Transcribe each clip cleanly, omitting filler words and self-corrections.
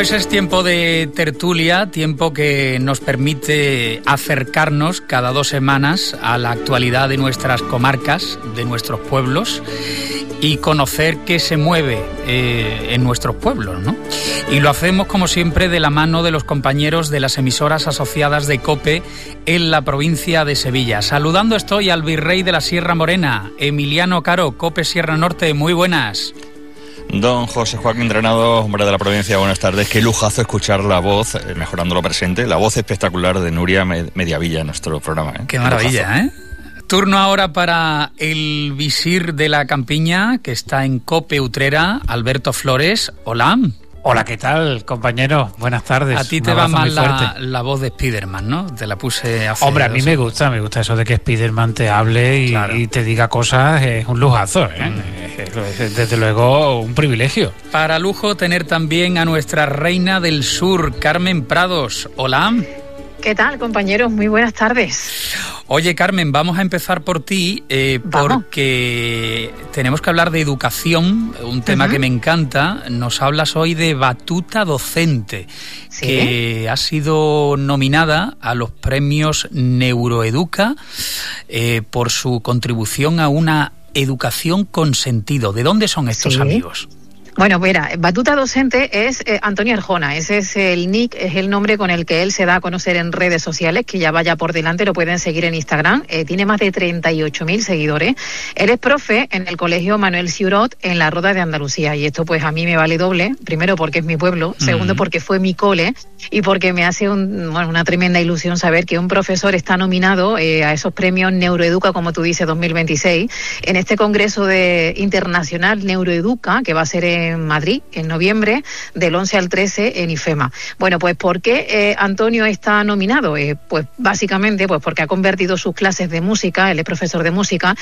Pues es tiempo de tertulia, tiempo que nos permite acercarnos cada 2 semanas a la actualidad de nuestras comarcas, de nuestros pueblos y conocer qué se mueve en nuestros pueblos, ¿no? Y lo hacemos, como siempre, de la mano de los compañeros de las emisoras asociadas de COPE en la provincia de Sevilla. Saludando estoy al virrey de la Sierra Morena, Emiliano Caro, COPE Sierra Norte. Muy buenas. Don José Joaquín Drenado, hombre de la provincia, buenas tardes. Qué lujazo escuchar la voz, mejorando lo presente, la voz espectacular de Nuria Mediavilla en nuestro programa. Qué maravilla, ¿eh? Turno ahora para el visir de la campiña, que está en COPE Utrera, Alberto Flores. Hola. Hola, ¿qué tal, compañero? Buenas tardes. A ti te va más la voz de Spiderman, ¿no? Te la puse hace... Hombre, a mí me gusta eso de que Spiderman te hable y, claro, y te diga cosas, es un lujazo, ¿eh? Es, desde luego, un privilegio. Para lujo tener también a nuestra reina del sur, Carmen Prados. Hola. ¿Qué tal, compañeros? Muy buenas tardes. Oye, Carmen, vamos a empezar por ti porque tenemos que hablar de educación, un tema que me encanta. Nos hablas hoy de batuta docente, ¿sí?, que ha sido nominada a los premios Neuroeduca por su contribución a una educación con sentido. ¿De dónde son estos amigos? Bueno, mira, Batuta Docente es Antonio Arjona, ese es el nick, es el nombre con el que él se da a conocer en redes sociales, que ya vaya por delante, lo pueden seguir en Instagram, tiene más de 38.000 seguidores. Él es profe en el Colegio Manuel Siurot en la Roda de Andalucía, y esto pues a mí me vale doble, primero porque es mi pueblo, segundo porque fue mi cole, y porque me hace una tremenda ilusión saber que un profesor está nominado a esos premios Neuroeduca, como tú dices, 2026, en este Congreso Internacional Neuroeduca, que va a ser en Madrid, en noviembre, del 11 al 13 en IFEMA. Bueno, pues ¿por qué Antonio está nominado? Pues básicamente pues porque ha convertido sus clases de música, él es profesor de música,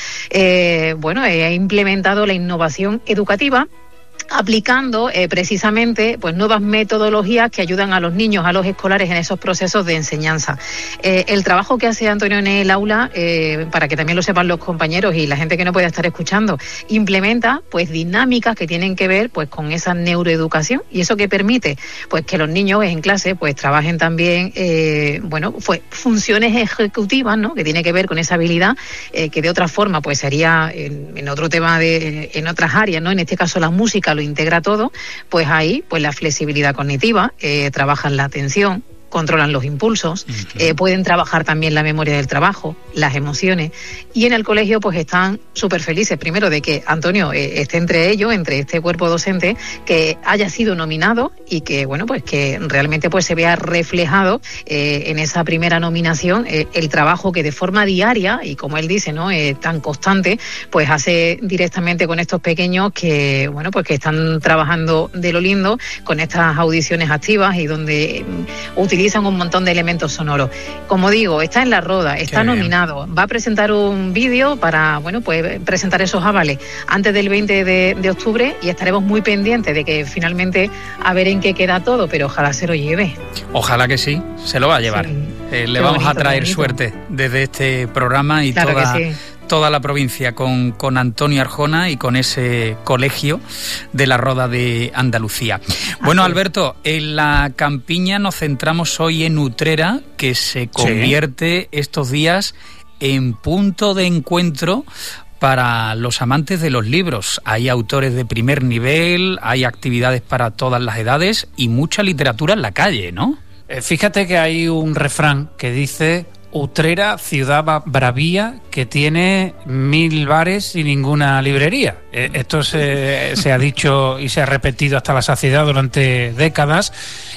ha implementado la innovación educativa, aplicando precisamente pues nuevas metodologías que ayudan a los niños, a los escolares en esos procesos de enseñanza. El trabajo que hace Antonio en el aula, para que también lo sepan los compañeros y la gente que no puede estar escuchando, implementa pues dinámicas que tienen que ver pues con esa neuroeducación, y eso que permite pues que los niños en clase pues trabajen también funciones ejecutivas, ¿no?, que tiene que ver con esa habilidad que de otra forma pues sería en otro tema en otras áreas, ¿no? En este caso la música lo integra todo, pues ahí pues la flexibilidad cognitiva, trabajan la atención, controlan los impulsos, pueden trabajar también la memoria del trabajo, las emociones, y en el colegio pues están súper felices, primero de que Antonio esté entre ellos, entre este cuerpo docente, que haya sido nominado y que que realmente pues se vea reflejado en esa primera nominación el trabajo que de forma diaria y, como él dice, ¿no?, tan constante, pues hace directamente con estos pequeños que que están trabajando de lo lindo con estas audiciones activas y donde utilizan un montón de elementos sonoros. Como digo, está en la Roda, está nominado, va a presentar un vídeo para presentar esos avales antes del 20 de octubre, y estaremos muy pendientes de que finalmente a ver en qué queda todo, pero ojalá se lo lleve. Ojalá que sí, se lo va a llevar. Sí. Le vamos a traer suerte desde este programa y claro toda la provincia con Antonio Arjona y con ese colegio de la Roda de Andalucía. Bueno, Alberto, en la campiña nos centramos hoy en Utrera, que se convierte estos días en punto de encuentro para los amantes de los libros. Hay autores de primer nivel, hay actividades para todas las edades y mucha literatura en la calle, ¿no? Fíjate que hay un refrán que dice: Utrera, ciudad bravía, que tiene 1000 bares y ninguna librería. Esto se ha dicho y se ha repetido hasta la saciedad durante décadas,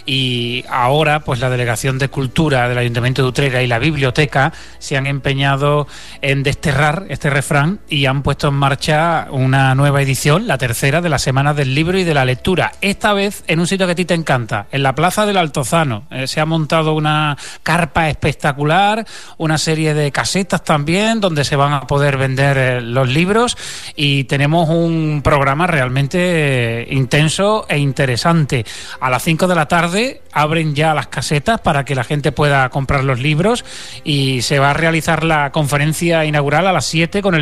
y ahora pues la Delegación de Cultura del Ayuntamiento de Utrera y la Biblioteca se han empeñado en desterrar este refrán y han puesto en marcha una nueva edición, la tercera, de la Semana del Libro y de la Lectura. Esta vez en un sitio que a ti te encanta, en la Plaza del Altozano. Se ha montado una carpa espectacular, una serie de casetas también donde se van a poder vender los libros, y tenemos un programa realmente intenso e interesante. A las 5 de la tarde abren ya las casetas para que la gente pueda comprar los libros, y se va a realizar la conferencia inaugural a las 7 con el